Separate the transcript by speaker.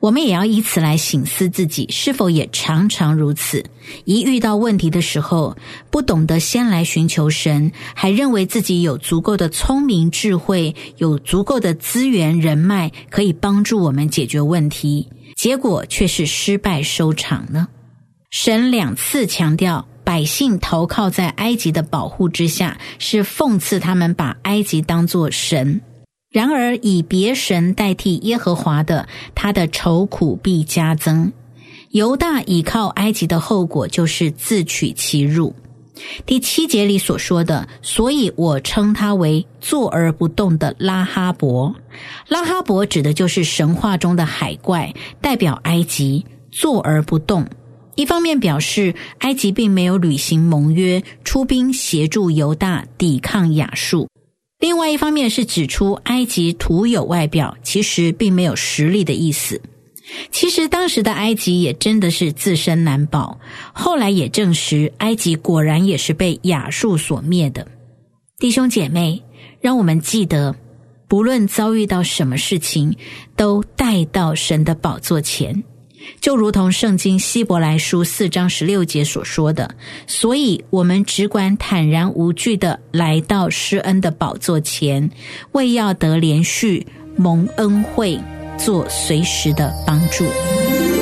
Speaker 1: 我们也要以此来省思自己是否也常常如此，一遇到问题的时候，不懂得先来寻求神，还认为自己有足够的聪明智慧，有足够的资源人脉可以帮助我们解决问题，结果却是失败收场呢？神2次强调百姓投靠在埃及的保护之下，是讽刺他们把埃及当作神。然而以别神代替耶和华的，他的愁苦必加增。犹大倚靠埃及的后果就是自取其辱。第7节里所说的，所以我称他为坐而不动的拉哈伯。拉哈伯指的就是神话中的海怪，代表埃及坐而不动。一方面表示埃及并没有履行盟约，出兵协助犹大抵抗亚述。另外一方面是指出埃及徒有外表，其实并没有实力的意思。其实当时的埃及也真的是自身难保，后来也证实埃及果然也是被亚述所灭的。弟兄姐妹，让我们记得，不论遭遇到什么事情，都带到神的宝座前。就如同圣经希伯来书4章16节所说的，所以我们只管坦然无惧地来到施恩的宝座前，为要得连续蒙恩惠，做随时的帮助。